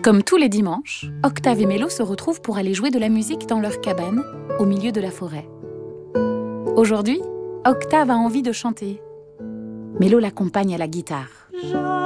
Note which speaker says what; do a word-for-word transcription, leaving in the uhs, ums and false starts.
Speaker 1: Comme tous les dimanches, Octave et Mélo se retrouvent pour aller jouer de la musique dans leur cabane, au milieu de la forêt. Aujourd'hui, Octave a envie de chanter. Mélo l'accompagne à la guitare.